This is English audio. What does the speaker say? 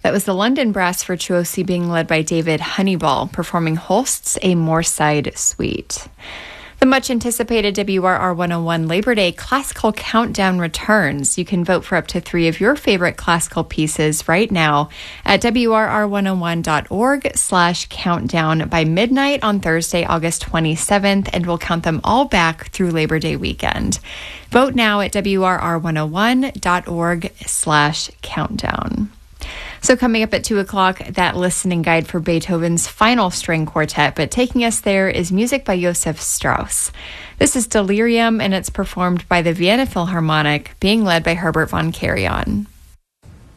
That was the London Brass Virtuosi being led by David Honeyball, performing Holst's A Moorside Suite. The much-anticipated WRR 101 Labor Day Classical Countdown returns. You can vote for up to 3 of your favorite classical pieces right now at wrr101.org/countdown by midnight on Thursday, August 27th, and we'll count them all back through Labor Day weekend. Vote now at wrr101.org/countdown. So coming up at 2 o'clock, that listening guide for Beethoven's Final String Quartet, but taking us there is music by Josef Strauss. This is Delirium, and it's performed by the Vienna Philharmonic, being led by Herbert von Karajan.